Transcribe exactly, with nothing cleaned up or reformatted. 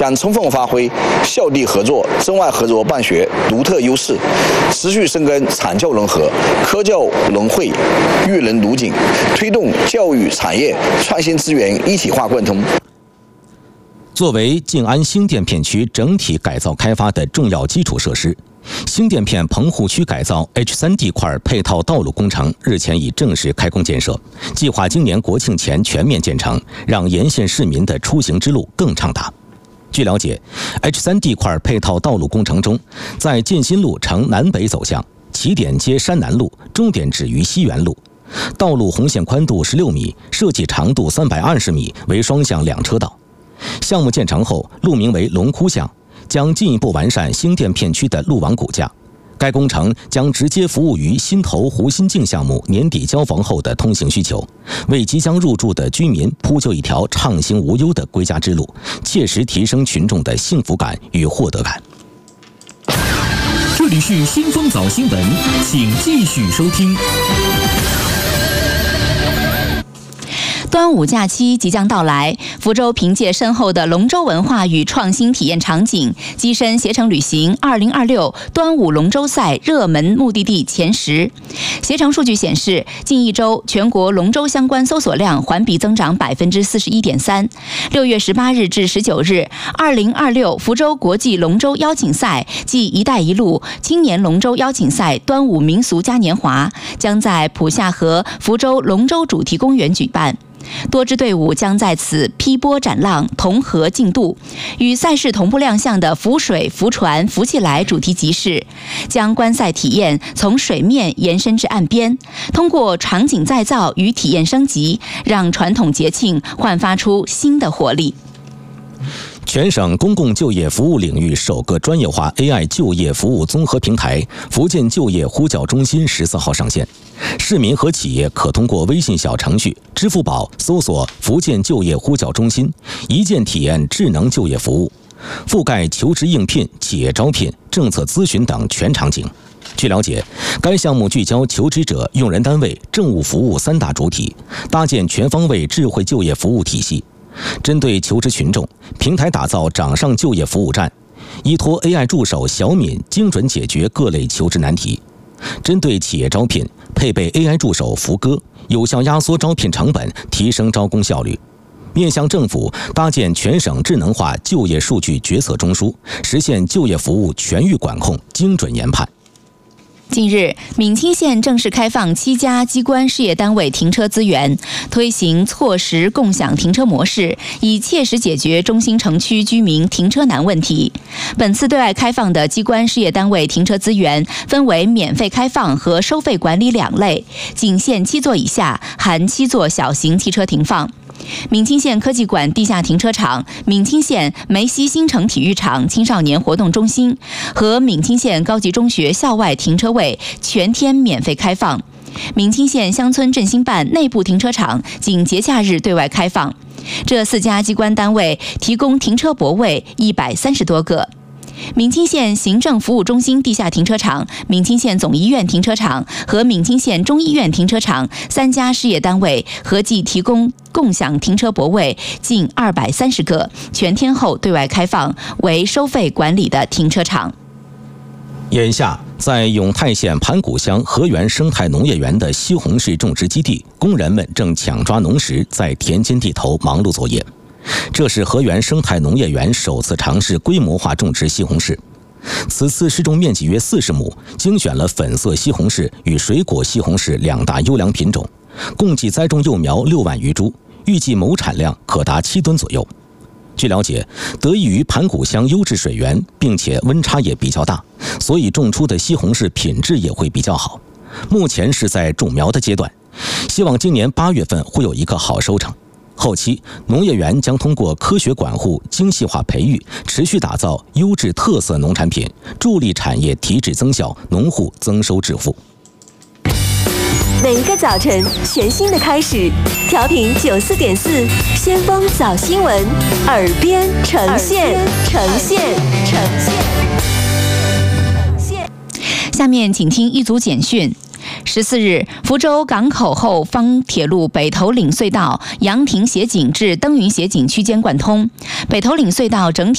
将充分发挥校地合作、中外合作办学独特优势，持续深耕产教融合、科教融汇、育人如锦，推动教育产业创新资源一体化贯通。 作为静安新店片区整体改造开发的重要基础设施，新店片棚户区改造 H 三 地块配套道路工程日前已正式开工建设，计划今年国庆前全面建成，让沿线市民的出行之路更畅达。据了解 ，H 三 地块配套道路工程中，在建新路呈南北走向，起点接山南路，终点止于西园路。道路红线宽度十六米，设计长度三百二十米，为双向两车道。项目建成后，路名为龙窟巷，将进一步完善新店片区的路网骨架。该工程将直接服务于新投湖新境项目年底交房后的通行需求，为即将入住的居民铺就一条畅行无忧的归家之路，切实提升群众的幸福感与获得感。 这里是新风早新闻，请继续收听。 端午假期即将到来，福州凭借深厚的龙舟文化与创新体验场景，跻身携程旅行二零二六端午龙舟赛热门目的地前十。携程数据显示，近一周全国龙舟相关搜索量环比增长百分之四十一点三。六月十八日至十九日，二零二六福州国际龙舟邀请赛暨“一带一路”青年龙舟邀请赛端午民俗嘉年华将在浦下河福州龙舟主题公园举办。多支队伍将在此劈波斩浪，同河竞渡。与赛事同步亮相的浮水、浮船、浮起来主题集市，将观赛体验从水面延伸至岸边，通过场景再造与体验升级，让传统节庆焕发出新的活力。 全省公共就业服务领域首个专业化 A I 就业服务综合平台福建就业呼叫中心十四号上线，市民和企业可通过微信小程序、支付宝搜索福建就业呼叫中心，一键体验智能就业服务，覆盖求职应聘、企业招聘、政策咨询等全场景。据了解，该项目聚焦求职者、用人单位、政务服务三大主体，搭建全方位智慧就业服务体系。针对求职群众，平台打造掌上就业服务站，依托 A I 助手小敏精准解决各类求职难题。针对企业招聘，配备 A I 助手福哥，有效压缩招聘成本，提升招工效率。面向政府，搭建全省智能化就业数据决策中枢，实现就业服务全域管控、精准研判。 近日，闽清县正式开放七家机关事业单位停车资源，推行错时共享停车模式，以切实解决中心城区居民停车难问题。本次对外开放的机关事业单位停车资源分为免费开放和收费管理两类，仅限七座以下，含七座小型汽车停放。闽清县科技馆地下停车场、闽清县梅溪新城体育场青少年活动中心和闽清县高级中学校外停车位全天免费开放。闽清县乡村振兴办内部停车场仅节假日对外开放。这四家机关单位提供停车泊位一百三十多个。闽清县行政服务中心地下停车场、闽清县总医院停车场和闽清县中医院停车场三家事业单位合计提供共享停车泊位近二百三十个，全天候对外开放，为收费管理的停车场。 眼下，在永泰县盘古乡河源生态农业园的西红柿种植基地，工人们正抢抓农时，在田间地头忙碌作业。这是河源生态农业园首次尝试规模化种植西红柿。此次试种面积约四十亩，精选了粉色西红柿与水果西红柿两大优良品种，共计栽种幼苗六万余株，预计亩产量可达七吨左右。据了解，得益于盘古乡优质水源，并且温差也比较大，所以种出的西红柿品质也会比较好。目前是在种苗的阶段，希望今年八月份会有一个好收成。后期，农业园将通过科学管护、精细化培育，持续打造优质特色农产品，助力产业提质增效，农户增收致富。 每一个早晨，全新的开始。调频九四点四，先锋早新闻，耳边呈现，呈现，呈现。 下面请听一组简讯。十四日，福州港口后方铁路北头岭隧道杨亭斜井至登云斜井区间贯通，北头岭隧道整体